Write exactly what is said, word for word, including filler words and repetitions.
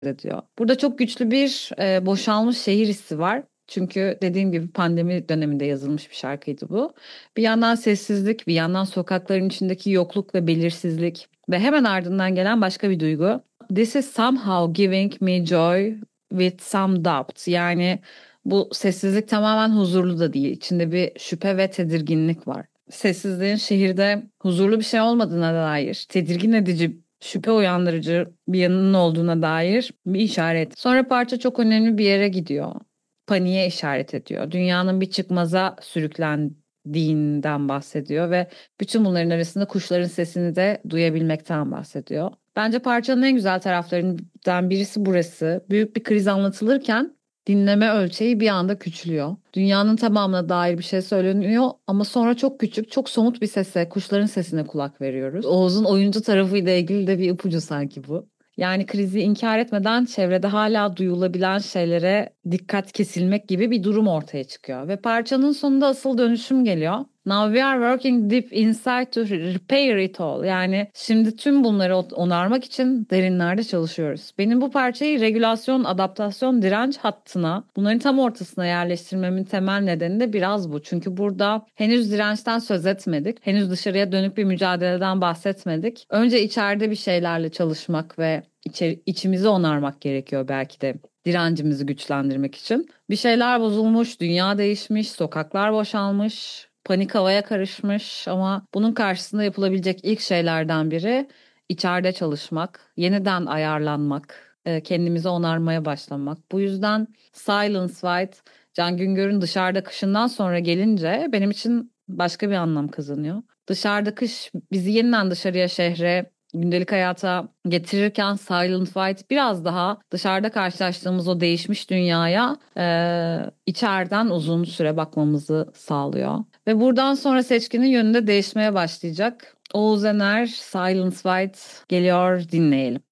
ediyor. Burada çok güçlü bir e, boşalmış şehir hissi var. Çünkü dediğim gibi pandemi döneminde yazılmış bir şarkıydı bu. Bir yandan sessizlik, bir yandan sokakların içindeki yokluk ve belirsizlik ve hemen ardından gelen başka bir duygu. This is somehow giving me joy with some doubt. Yani bu sessizlik tamamen huzurlu da değil. İçinde bir şüphe ve tedirginlik var. Sessizliğin şehirde huzurlu bir şey olmadığına dair, tedirgin edici, şüphe uyandırıcı bir yanının olduğuna dair bir işaret. Sonra parça çok önemli bir yere gidiyor. Paniğe işaret ediyor. Dünyanın bir çıkmaza sürüklendiğinden bahsediyor ve bütün bunların arasında kuşların sesini de duyabilmekten bahsediyor. Bence parçanın en güzel taraflarından birisi burası. Büyük bir kriz anlatılırken dinleme ölçeği bir anda küçülüyor. Dünyanın tamamına dair bir şey söyleniyor ama sonra çok küçük, çok somut bir sese, kuşların sesine kulak veriyoruz. Oğuz'un oyuncu tarafıyla ilgili de bir ipucu sanki bu. Yani krizi inkar etmeden çevrede hala duyulabilen şeylere dikkat kesilmek gibi bir durum ortaya çıkıyor. Ve parçanın sonunda asıl dönüşüm geliyor. Now we are working deep inside to repair it all. Yani şimdi tüm bunları onarmak için derinlerde çalışıyoruz. Benim bu parçayı regülasyon, adaptasyon, direnç hattına, bunların tam ortasına yerleştirmemin temel nedeni de biraz bu. Çünkü burada henüz dirençten söz etmedik. Henüz dışarıya dönük bir mücadeleden bahsetmedik. Önce içeride bir şeylerle çalışmak ve içeri, içimizi onarmak gerekiyor belki de direncimizi güçlendirmek için. Bir şeyler bozulmuş, dünya değişmiş, sokaklar boşalmış, panik havaya karışmış ama bunun karşısında yapılabilecek ilk şeylerden biri içeride çalışmak, yeniden ayarlanmak, e, kendimizi onarmaya başlamak. Bu yüzden Silence White, Can Güngör'ün Dışarıda Kışından sonra gelince benim için başka bir anlam kazanıyor. Dışarıda kış bizi yeniden dışarıya, şehre, gündelik hayata getirirken Silent White biraz daha dışarıda karşılaştığımız o değişmiş dünyaya e, içeriden uzun süre bakmamızı sağlıyor. Ve buradan sonra seçkinin yönünde değişmeye başlayacak. Oğuz Ener, Silent White geliyor, dinleyelim.